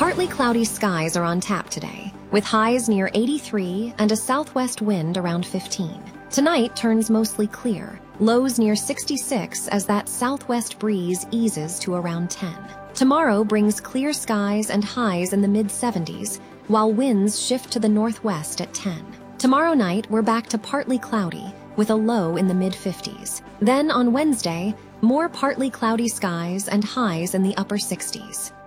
Partly cloudy skies are on tap today, with highs near 83 and a southwest wind around 15. Tonight turns mostly clear, lows near 66 as that southwest breeze eases to around 10. Tomorrow brings clear skies and highs in the mid-70s, while winds shift to the northwest at 10. Tomorrow night, we're back to partly cloudy, with a low in the mid-50s. Then on Wednesday, more partly cloudy skies and highs in the upper 60s.